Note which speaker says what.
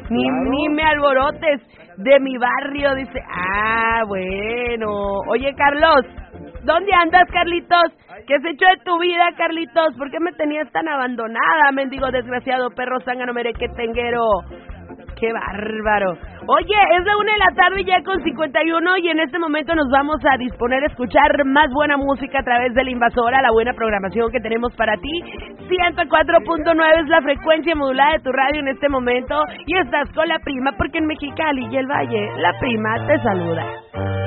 Speaker 1: Ni me alborotes de mi barrio, dice. Ah, bueno. Oye, Carlos, ¿dónde andas, Carlitos? ¿Qué has hecho de tu vida, Carlitos? ¿Por qué me tenías tan abandonada, mendigo desgraciado, perro zángano merequetenguero? ¡Qué bárbaro! Oye, es la 1:00 PM ya con 51 y en este momento nos vamos a disponer a escuchar más buena música a través de La Invasora, la buena programación que tenemos para ti. 104.9 es la frecuencia modulada de tu radio en este momento y estás con la prima porque en Mexicali y el Valle, la prima te saluda.